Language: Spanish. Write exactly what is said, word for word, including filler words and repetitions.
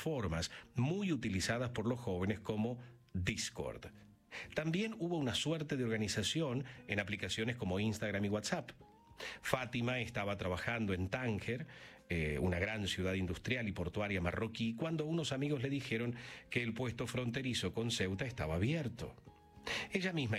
plataformas muy utilizadas por los jóvenes como Discord. También hubo una suerte de organización en aplicaciones como Instagram y WhatsApp. Fátima estaba trabajando en Tánger, eh, una gran ciudad industrial y portuaria marroquí, cuando unos amigos le dijeron que el puesto fronterizo con Ceuta estaba abierto. Ella misma